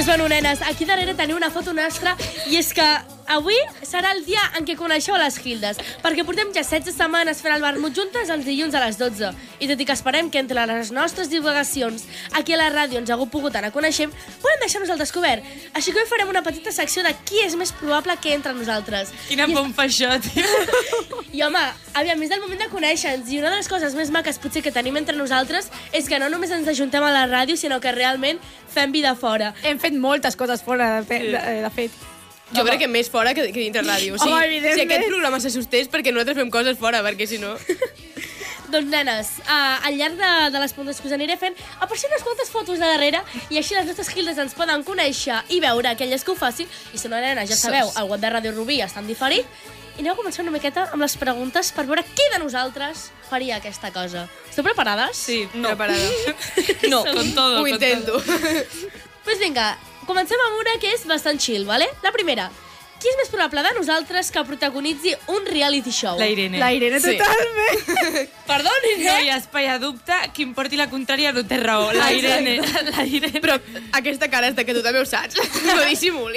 Doncs bueno, nenes, aquí darrere teniu una foto nostra i és que avui serà el dia en què coneixeu les Hildes, perquè portem ja 16 setmanes fent el vermut juntes els dilluns a les 12. I tot i que esperem que entre les nostres divagacions aquí a la ràdio ens hagueu pogut anar coneixent, podem deixar-nos al descobert. Així que avui farem una petita secció de qui és més probable que entre nosaltres. Quina por em fa això, tio. I home, aviam, és el moment de conèixer-nos i una de les coses més maques potser que tenim entre nosaltres és que no només ens ajuntem a la ràdio, sinó que realment fem vida fora. Hem fet moltes coses fora, de fet. Jo crec que més fora que dintre ràdio. O sigui, Home, evidentment. si aquest programa se sostés perquè nosaltres fem coses fora, perquè si no... Doncs, nenes, al llarg de les puntes que us aniré fent, apareixen unes quantes fotos de darrere i així les nostres Hildes ens poden conèixer i veure aquelles que ho facin. I si no, nenes, ja sabeu, el web de Ràdio Rubí està en diferit. I aneu a començar una miqueta amb les preguntes per veure qui de nosaltres faria aquesta cosa. Esteu preparades? Sí, no. Preparada. No, con todo. Ho intento. Doncs vinga, comencem amb una que és bastant chill, ¿vale? La primera. Qui és més probable de nosaltres que protagonitzi un reality show? La Irene. La Irene, Sí. totalment. Perdó, No Irene? hi ha espai a dubte, qui em porti la contrària no té raó. La Irene. La Irene. Però aquesta cara és de que tu també ho saps. No dissimulis.